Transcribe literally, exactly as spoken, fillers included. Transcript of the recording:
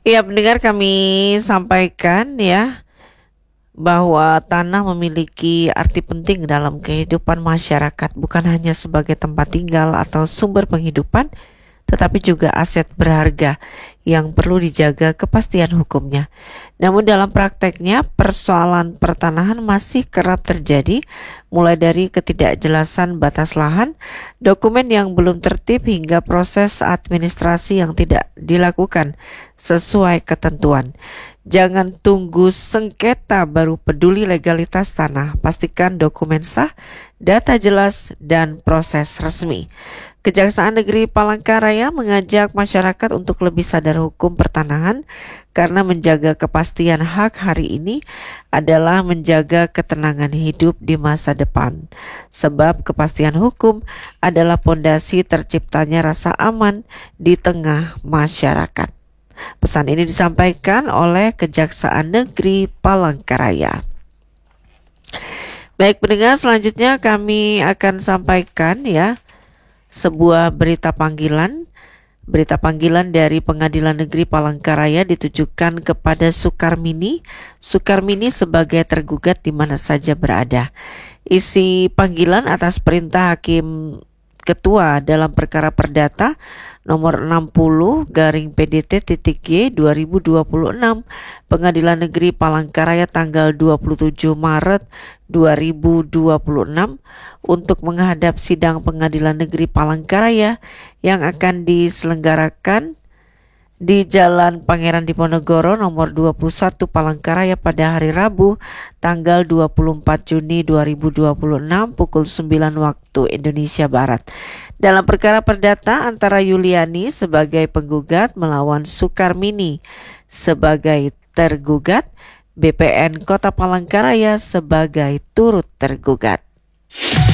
Iya, pendengar, kami sampaikan ya bahwa tanah memiliki arti penting dalam kehidupan masyarakat, bukan hanya sebagai tempat tinggal atau sumber penghidupan, tetapi juga aset berharga yang perlu dijaga kepastian hukumnya. Namun dalam prakteknya, persoalan pertanahan masih kerap terjadi, mulai dari ketidakjelasan batas lahan, dokumen yang belum tertib, hingga proses administrasi yang tidak dilakukan sesuai ketentuan. Jangan tunggu sengketa baru peduli legalitas tanah. Pastikan dokumen sah, data jelas, dan proses resmi. Kejaksaan Negeri Palangkaraya mengajak masyarakat untuk lebih sadar hukum pertanahan, karena menjaga kepastian hak hari ini adalah menjaga ketenangan hidup di masa depan. Sebab kepastian hukum adalah pondasi terciptanya rasa aman di tengah masyarakat. Pesan ini disampaikan oleh Kejaksaan Negeri Palangkaraya. Baik pendengar, selanjutnya kami akan sampaikan ya sebuah berita panggilan. Berita panggilan dari Pengadilan Negeri Palangkaraya ditujukan kepada Sukarmini. Sukarmini sebagai tergugat di mana saja berada. Isi panggilan atas perintah Hakim Ketua dalam perkara perdata nomor enam puluh garing P D T titik G dua ribu dua puluh enam Pengadilan Negeri Palangkaraya tanggal dua puluh tujuh Maret dua ribu dua puluh enam untuk menghadap sidang Pengadilan Negeri Palangkaraya yang akan diselenggarakan di Jalan Pangeran Diponegoro nomor dua puluh satu Palangkaraya pada hari Rabu tanggal dua puluh empat Juni dua ribu dua puluh enam pukul sembilan waktu Indonesia Barat. Dalam perkara perdata antara Yuliani sebagai penggugat melawan Sukarmini sebagai tergugat, B P N Kota Palangkaraya sebagai turut tergugat.